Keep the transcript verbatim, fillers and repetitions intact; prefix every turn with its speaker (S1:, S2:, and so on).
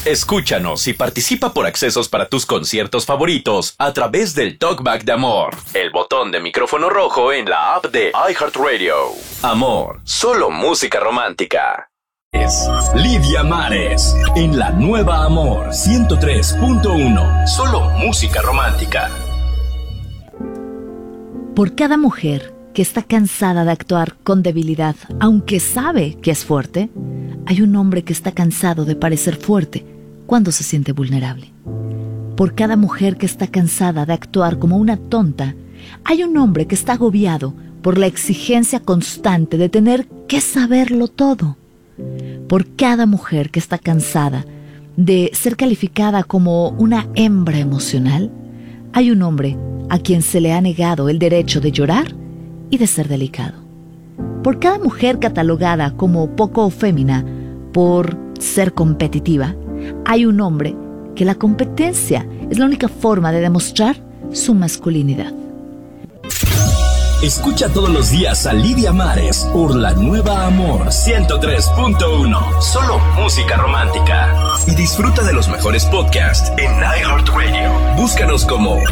S1: Escúchanos y participa por accesos para tus conciertos favoritos a través del Talkback de Amor, el botón de micrófono rojo en la app de iHeartRadio. Amor, solo música romántica.
S2: Es Lidia Mares en la nueva Amor ciento tres punto uno. Solo música romántica.
S3: Por cada mujer que está cansada de actuar con debilidad, aunque sabe que es fuerte, hay un hombre que está cansado de parecer fuerte cuando se siente vulnerable. Por cada mujer que está cansada de actuar como una tonta, hay un hombre que está agobiado por la exigencia constante de tener que saberlo todo. Por cada mujer que está cansada de ser calificada como una hembra emocional, hay un hombre a quien se le ha negado el derecho de llorar y de ser delicado. Por cada mujer catalogada como poco fémina por ser competitiva, hay un hombre que la competencia es la única forma de demostrar su masculinidad.
S2: Escucha todos los días a Lidia Mares por la nueva Amor ciento tres punto uno. Solo música romántica. Y disfruta de los mejores podcasts en iHeartRadio. Búscanos como